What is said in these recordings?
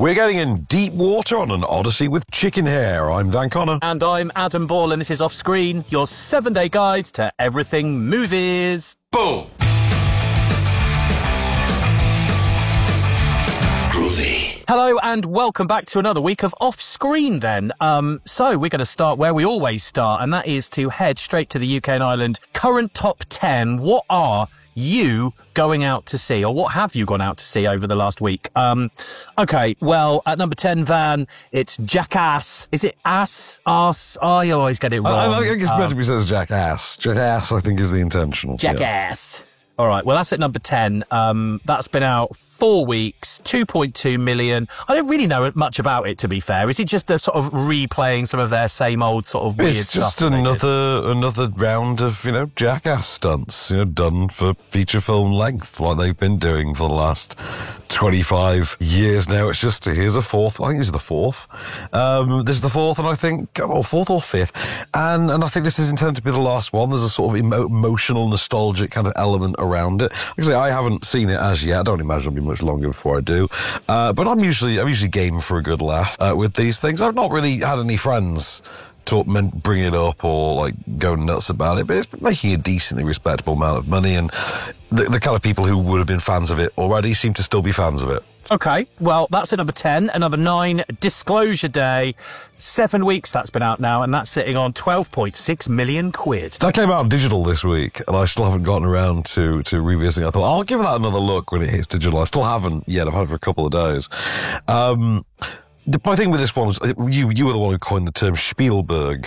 We're getting in deep water on an odyssey with chicken hair. I'm Van Connor. And I'm Adam Ball, and this is Off Screen, your 7-day guide to everything movies. Boom! Hello and welcome back to another week of Off Screen then. So we're going to start where we always start, and that is to head straight to the UK and Ireland current top 10. What are you going out to see, or what have you gone out to see over the last week? Okay, well, at number 10, Van, it's Jackass. Is it ass? Ass? Oh, you always get it wrong. I think it's better to be said as Jackass. Jackass, I think, is the intentional. Jackass. Yeah. All right, well, that's at number 10. That's been out 4 weeks, 2.2 million. I don't really know much about it, to be fair. Is it just a sort of replaying some of their same old sort of weird stuff? It's just another round of, Jackass stunts, done for feature film length, what they've been doing for the last 25 years now. It's just, here's a fourth. I think this is the fourth. This is the fourth, and I think, fourth or fifth. And I think this is intended to be the last one. There's a sort of emotional, nostalgic kind of element around it. Actually, I haven't seen it as yet. I don't imagine it'll be much longer before I do. But I'm usually game for a good laugh with these things. I've not really had any friends bring it up or go nuts about it, but it's making a decently respectable amount of money, and the kind of people who would have been fans of it already seem to still be fans of it. Okay, well, that's at number 10. And number 9, Disclosure Day. 7 weeks that's been out now, and that's sitting on 12.6 million quid. That came out digital this week, and I still haven't gotten around to revisiting it. I thought, I'll give that another look when it hits digital. I still haven't yet. I've had it for a couple of days. My thing with this one was, you were the one who coined the term Spielberg.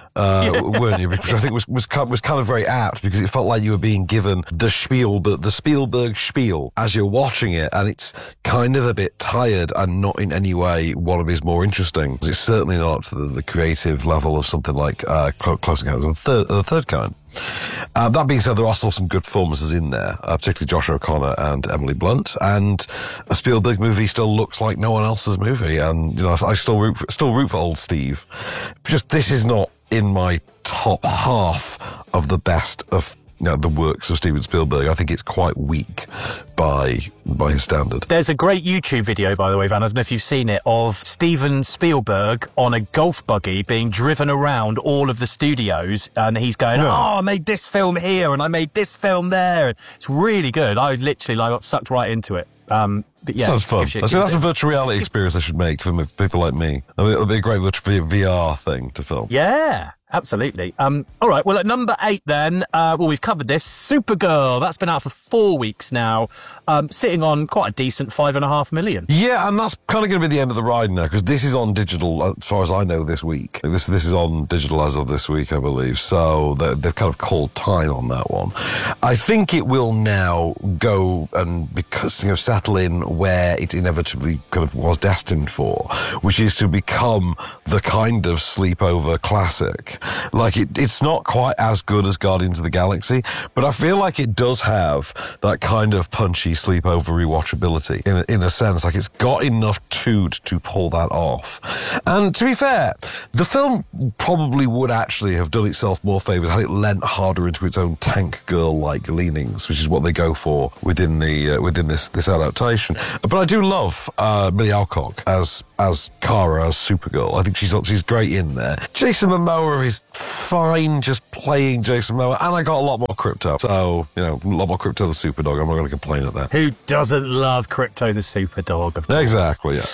Weren't you? Which I think was kind of very apt, because it felt like you were being given the spiel, but the Spielberg spiel as you're watching it, and it's kind of a bit tired and not in any way one of his more interesting. It's certainly not up to the creative level of something like Close Encounters of the Third Kind. That being said, there are still some good performances in there, particularly Josh O'Connor and Emily Blunt, and a Spielberg movie still looks like no one else's movie, and I still root for old Steve. Just this is not in my top half of the best of the works of Steven Spielberg. I think it's quite weak by his standard. There's a great YouTube video, by the way, Van, I don't know if you've seen it, of Steven Spielberg on a golf buggy being driven around all of the studios, and he's going, I made this film here, and I made this film there. It's really good. I literally got sucked right into it. But yeah, sounds fun. That's a virtual reality experience I should make for people like me. I mean, it'll be a great VR thing to film. Yeah, absolutely. All right, well, at number 8 then, we've covered this. Supergirl, that's been out for 4 weeks now, sitting on quite a decent 5.5 million. Yeah, and that's kind of going to be the end of the ride now, because this is on digital, as far as I know, this week. This is on digital as of this week, I believe, so they've kind of called time on that one. I think it will now go and settle in where it inevitably kind of was destined for, which is to become the kind of sleepover classic. It's not quite as good as Guardians of the Galaxy, but I feel like it does have that kind of punchy sleepover rewatchability in a sense. It's got enough to pull that off. And to be fair, the film probably would actually have done itself more favours had it lent harder into its own Tank Girl-like leanings, which is what they go for within this adaptation. But I do love Millie Alcock as Kara, as Supergirl. I think she's great in there. Jason Momoa is fine just playing Jason Momoa, and I got a lot more Crypto. So, a lot more Crypto the Superdog. I'm not going to complain at that. Who doesn't love Crypto the Superdog, of course? Exactly, yeah.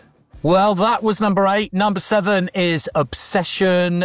Well, that was number 8. Number 7 is Obsession.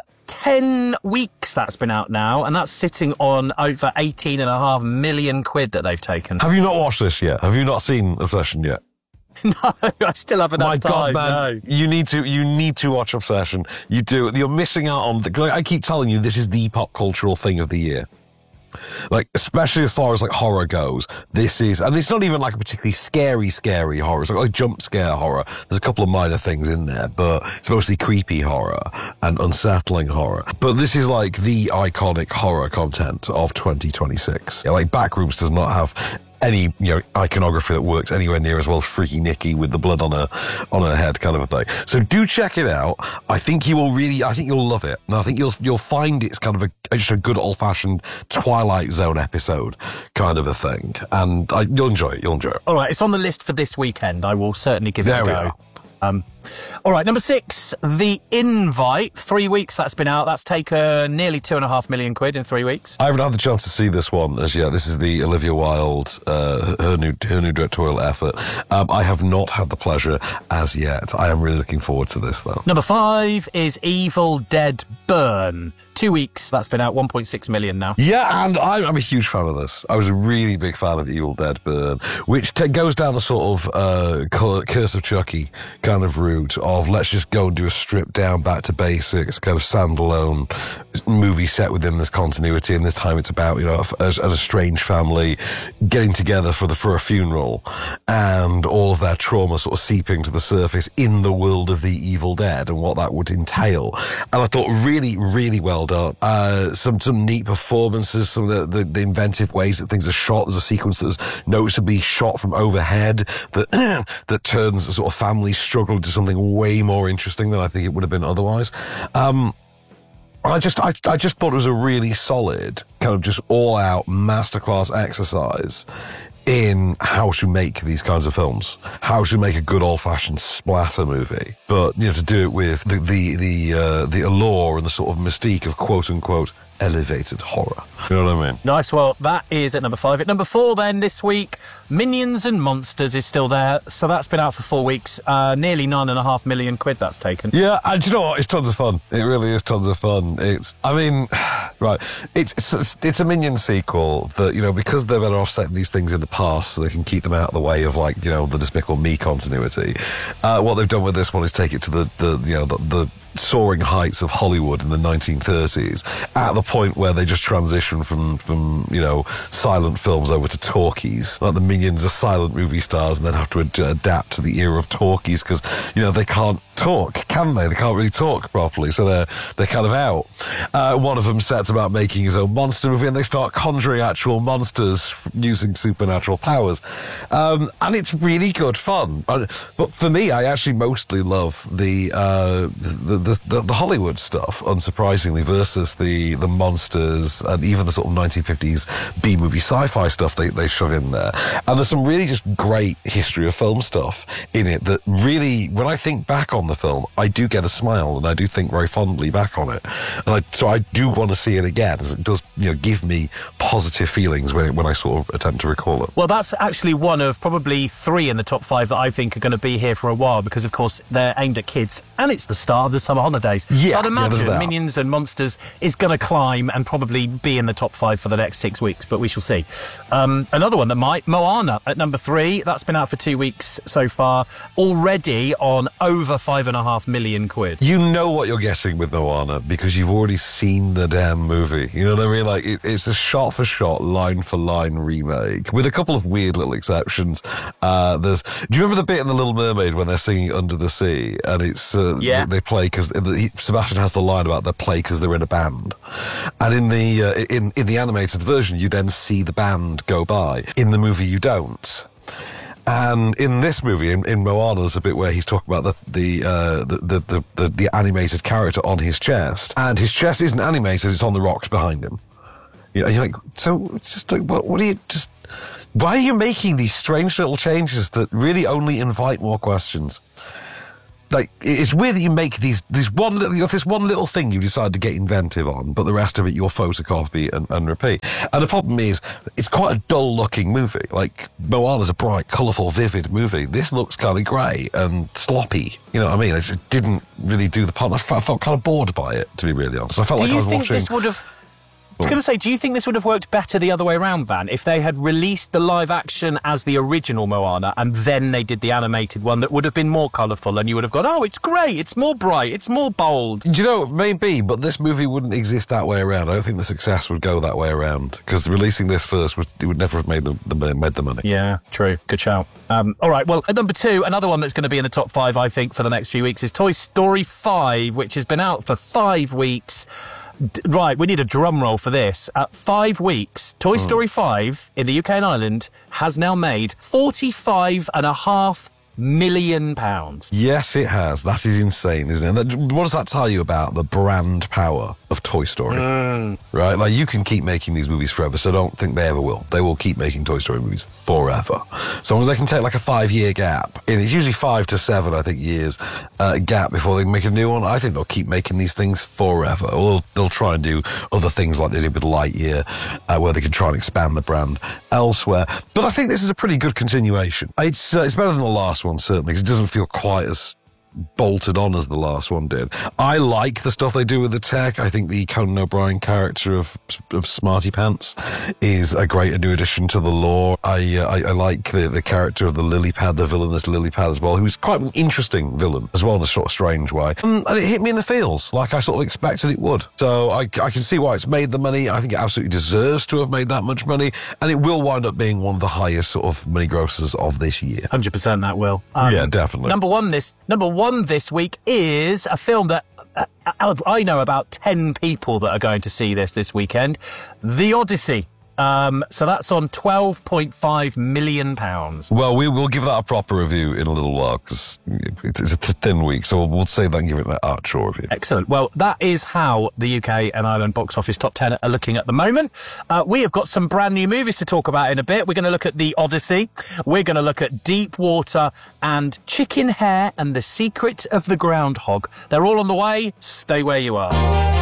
10 weeks that's been out now, and that's sitting on over 18.5 million quid that they've taken. Have you not watched this yet? Have you not seen Obsession yet? No, I still haven't had time. My God, man, no. you need to watch Obsession. You do. You're missing out on. Because I keep telling you, this is the pop cultural thing of the year. Especially as far as horror goes, this is, and it's not even a particularly scary horror. It's like jump scare horror. There's a couple of minor things in there, but it's mostly creepy horror and unsettling horror. But this is the iconic horror content of 2026. Backrooms does not have any iconography that works anywhere near as well as Freaky Nicky with the blood on her head kind of a thing. So do check it out. I think you'll love it, and I think you'll find it's kind of just a good old fashioned Twilight Zone episode kind of a thing, and you'll enjoy it. All right, it's on the list for this weekend. I will certainly give it a go. All right, number 6, The Invite. 3 weeks that's been out. That's taken nearly £2.5 million in 3 weeks. I haven't had the chance to see this one as yet. This is the Olivia Wilde, her new directorial effort. I have not had the pleasure as yet. I am really looking forward to this, though. Number 5 is Evil Dead Burn. 2 weeks that's been out, 1.6 million now. Yeah, and I'm a huge fan of this. I was a really big fan of Evil Dead Burn, which goes down the sort of Curse of Chucky kind of route of let's just go and do a stripped down, back to basics, kind of standalone movie set within this continuity. And this time it's about, a strange family getting together for a funeral and all of their trauma sort of seeping to the surface in the world of the Evil Dead and what that would entail. And I thought really, really well done. Some neat performances, some of the inventive ways that things are shot. There's a sequence that's noticeably shot from overhead that turns a sort of family struggle into something way more interesting than I think it would have been otherwise. I just thought it was a really solid kind of just all out masterclass exercise in how to make these kinds of films, how to make a good old-fashioned splatter movie, but to do it with the allure and the sort of mystique of quote-unquote elevated horror. You know what I mean? Nice. Well, that is at number 5. At number 4 then this week, Minions and Monsters is still there. So that's been out for 4 weeks. Nearly £9.5 million that's taken. Yeah, and do you know what? It's tons of fun. It really is tons of fun. It's a Minion sequel that, because they're better offsetting these things in the past so they can keep them out of the way of the Despicable Me continuity. What they've done with this one is take it to the soaring heights of Hollywood in the 1930s, at the point where they just transition from silent films over to talkies. Like the Minions are silent movie stars and then have to adapt to the era of talkies because they can't talk, can they? They can't really talk properly, so they're kind of out. One of them sets about making his own monster movie, and they start conjuring actual monsters using supernatural powers, and it's really good fun. But for me, I actually mostly love the Hollywood stuff, unsurprisingly, versus the monsters and even the sort of 1950s B-movie sci-fi stuff they shove in there. And there's some really just great history of film stuff in it that really, when I think back on the film, I do get a smile and I do think very fondly back on it. And so I do want to see it again, as it does give me positive feelings when I sort of attempt to recall it. Well, that's actually one of probably 3 in the top 5 that I think are going to be here for a while because, of course, they're aimed at kids and it's the start of the summer holidays. Yeah, so I'd imagine Minions and Monsters is going to climb and probably be in the top 5 for the next 6 weeks, but we shall see. Another one that might, Moana at number 3. That's been out for 2 weeks so far, already on over £5.5 million. You know what you're getting with Moana because you've already seen the damn movie. You know what I mean? Like it's a shot-for-shot, line-for-line remake with a couple of weird little exceptions. Do you remember the bit in The Little Mermaid when they're singing Under the Sea and it's they play because Sebastian has the line about they play because they're in a band, and in the animated version you then see the band go by. In the movie you don't. And in this movie, in Moana, there's a bit where he's talking about the animated character on his chest, and his chest isn't animated; it's on the rocks behind him. You're like, so it's just like, what are you just? Why are you making these strange little changes that really only invite more questions? Like, it's weird that you make this one little thing you decide to get inventive on, but the rest of it you'll photocopy and repeat. And the problem is, it's quite a dull-looking movie. Like, Moana's a bright, colourful, vivid movie. This looks kind of grey and sloppy. You know what I mean? It just didn't really do the part. I felt kind of bored by it, to be really honest. I felt like I was watching... This would have... I was going to say, do you think this would have worked better the other way around, Van, if they had released the live action as the original Moana and then they did the animated one that would have been more colourful and you would have gone, oh, it's great, it's more bright, it's more bold? Do you know, maybe, but this movie wouldn't exist that way around. I don't think the success would go that way around because releasing this first, it would never have made the money. Yeah, true. Good shout. All right, well, at number 2, another one that's going to be in the top 5, I think, for the next few weeks is Toy Story 5, which has been out for 5 weeks. Right, we need a drum roll for this. 5 weeks, Toy Story 5 in the UK and Ireland has now made £45.5 million. Yes, it has. That is insane, isn't it? What does that tell you about the brand power of Toy Story? Right? Like, you can keep making these movies forever, so don't think they ever will. They will keep making Toy Story movies forever. As long as they can take like a 5-year gap, and it's usually 5 to 7, I think, years gap before they can make a new one, I think they'll keep making these things forever. Or they'll try and do other things like they did with Lightyear, where they can try and expand the brand elsewhere. But I think this is a pretty good continuation. It's better than the last one, certainly, because it doesn't feel quite as bolted on as the last one did. I like the stuff they do with the tech. I think the Conan O'Brien character of Smarty Pants is a great new addition to the lore. I like the character of the lily pad, the villainous lily pad as well, who's quite an interesting villain as well in a sort of strange way. And it hit me in the feels like I sort of expected it would. So I can see why it's made the money. I think it absolutely deserves to have made that much money, and it will wind up being one of the highest sort of money grossers of this year. 100% that will. Yeah, definitely. Number one this week is a film that I know about 10 people that are going to see this weekend. The Odyssey. So that's on £12.5 million. Well, we will give that a proper review in a little while, because it's a thin week, so we'll save that and give it an actual review. Excellent. Well, that is how the UK and Ireland box office top 10 are looking at the moment. We have got some brand new movies to talk about in a bit. We're going to look at The Odyssey. We're going to look at Deep Water and Chicken Hare and the Secret of the Groundhog. They're all on the way. Stay where you are.